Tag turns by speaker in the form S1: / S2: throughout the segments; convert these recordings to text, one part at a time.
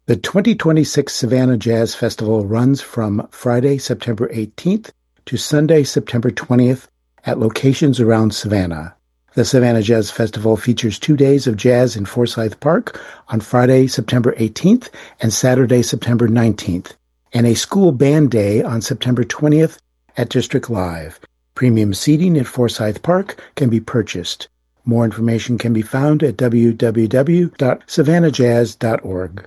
S1: The 2026 Savannah Jazz Festival runs from Friday, September 18th to Sunday, September 20th at locations around Savannah. The Savannah Jazz Festival features 2 days of jazz in Forsyth Park on Friday, September 18th and Saturday, September 19th, and a school band day on September 20th at District Live. Premium seating at Forsyth Park can be purchased. More information can be found at www.savannahjazz.org.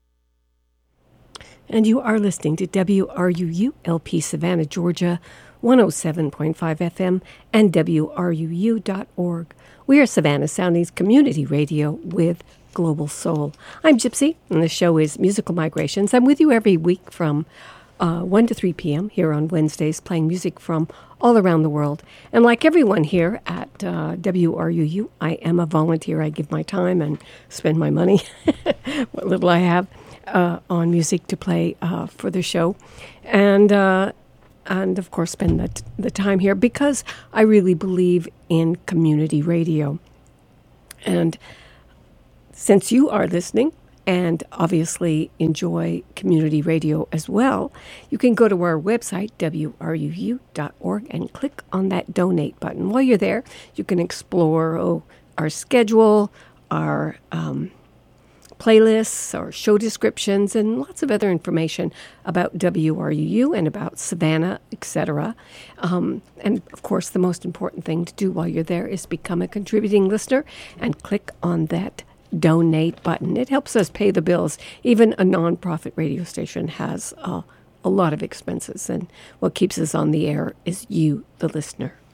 S2: And you are listening to WRUU LP Savannah, Georgia, 107.5 FM and WRUU.org. We are Savannah Sounding's community radio with Global Soul. I'm Gypsy, and the show is Musical Migrations. I'm with you every week from 1 to 3 p.m. here on Wednesdays, playing music from all around the world. And like everyone here at WRUU, I am a volunteer. I give my time and spend my money, what little I have, on music to play for the show. And of course, spend the time here because I really believe in community radio. And since you are listening, and obviously enjoy community radio as well, you can go to our website, WRUU.org, and click on that donate button. While you're there, you can explore our schedule, our playlists, our show descriptions, and lots of other information about WRUU and about Savannah, etc. And, of course, the most important thing to do while you're there is become a contributing listener and click on that donate button. It helps us pay the bills. Even a nonprofit radio station has a lot of expenses, and what keeps us on the air is you, the listener.